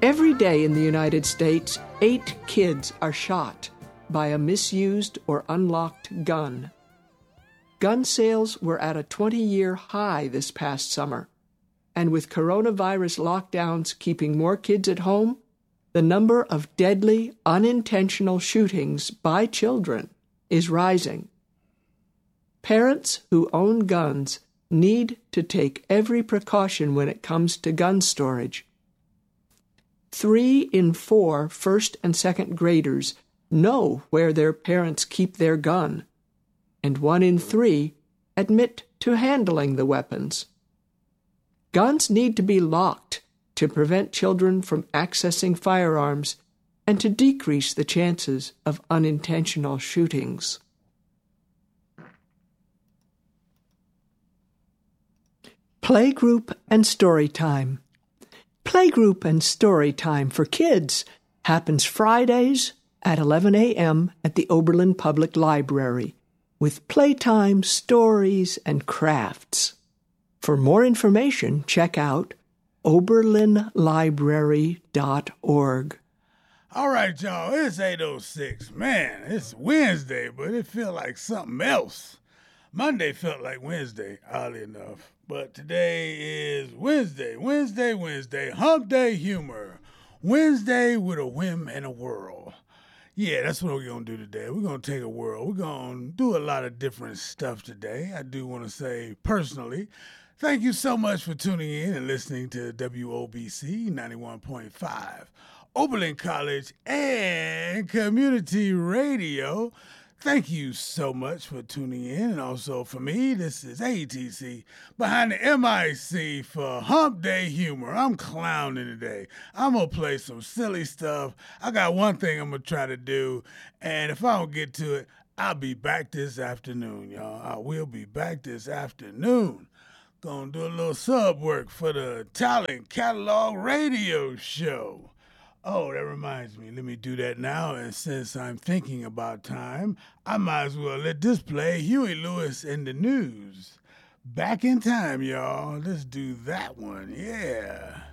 Every day in the United States, 8 kids are shot by a misused or unlocked gun. Gun sales were at a 20-year high this past summer, and with coronavirus lockdowns keeping more kids at home, the number of deadly, unintentional shootings by children is rising. Parents who own guns need to take every precaution when it comes to gun storage. 3 in 4 first and second graders know where their parents keep their gun, and 1 in 3 admit to handling the weapons. Guns need to be locked to prevent children from accessing firearms and to decrease the chances of unintentional shootings. Playgroup and Story Time. Playgroup and Story Time for kids happens Fridays at 11 a.m. at the Oberlin Public Library, with playtime, stories, and crafts. For more information, check out oberlinlibrary.org. All right, y'all, it's 8:06. Man, it's Wednesday, but it felt like something else. Monday felt like Wednesday, oddly enough. But today is Wednesday, hump day humor. Wednesday with a whim and a whirl. Yeah, that's what we're going to do today. We're going to take a whirl. We're going to do a lot of different stuff today. I do want to say personally, thank you so much for tuning in and listening to WOBC 91.5, Oberlin College and Community Radio. Thank you so much for tuning in. And also for me, this is ATC behind the MIC for Hump Day Humor. I'm clowning today. I'm going to play some silly stuff. I got one thing I'm going to try to do. And if I don't get to it, I'll be back this afternoon, y'all. I will be back this afternoon. Gonna do a little sub work for the Talent Catalog Radio Show. Oh, that reminds me. Let me do that now. And since I'm thinking about time, I might as well let this play Huey Lewis and the News. Back in time, y'all. Let's do that one. Yeah.